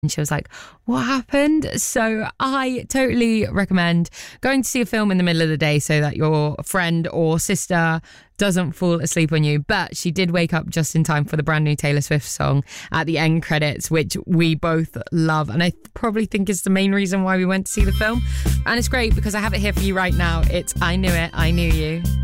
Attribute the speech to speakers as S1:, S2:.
S1: And she was like, what happened? So I totally recommend going to see a film in the middle of the day so that your friend or sister doesn't fall asleep on you. But she did wake up just in time for the brand new Taylor Swift song at the end credits, which we both love. And I probably think is the main reason why we went to see the film. And it's great because I have it here for you right now. It's I Knew It, I Knew You.